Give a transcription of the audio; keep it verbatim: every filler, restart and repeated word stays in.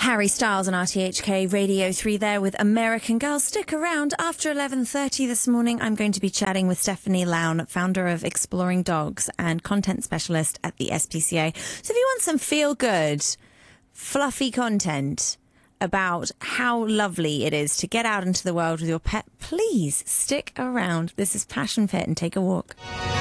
Harry Styles on R T H K Radio three there with American Girl. Stick around. After eleven thirty this morning, I'm going to be chatting with Stephanie Lown, founder of Exploring Dogs and content specialist at the S P C A. So if you want some feel-good, fluffy content about how lovely it is to get out into the world with your pet, please stick around. This is Passion Pit and take a walk.